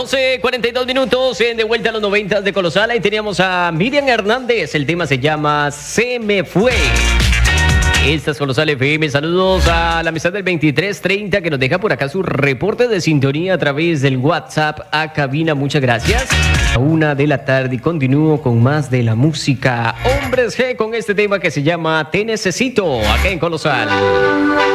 12:42 minutos, de vuelta a los 90 de Colosal. Ahí teníamos a Miriam Hernández. El tema se llama Se me fue. Esta es Colosal FM. Saludos a la amistad del 2330 que nos deja por acá su reporte de sintonía a través del WhatsApp a cabina. Muchas gracias. A 1:00 y continúo con más de la música Hombres G con este tema que se llama Te Necesito acá en Colosal.